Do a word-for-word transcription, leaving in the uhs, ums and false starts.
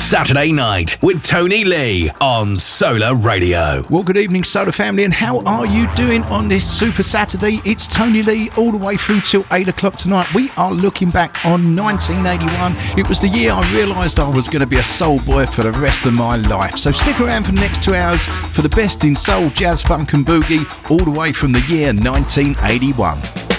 Saturday Night with Tony Lee on Solar Radio. Well, good evening, Solar family, and how are you doing on this Super Saturday? It's Tony Lee all the way through till eight o'clock tonight. We are looking back on nineteen eighty-one. It was the year I realised I was going to be a soul boy for the rest of my life. So stick around for the next two hours for the best in soul, jazz, funk and boogie all the way from the year nineteen eighty-one.